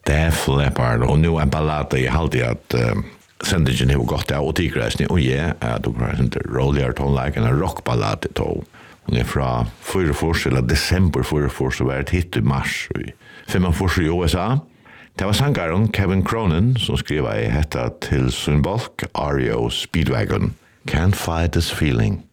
Def Leppard, och nu en ballad i halvtid att sändningen har gått av och tiggräsning och du har inte roligare tonlike en rockballad i tog. Hon är från 4 eller december 4 så var det hit i mars i 5 i USA. Det var sangaren Kevin Cronin som skrev i detta till sin bulk REO Speedwagon. Can't fight this feeling.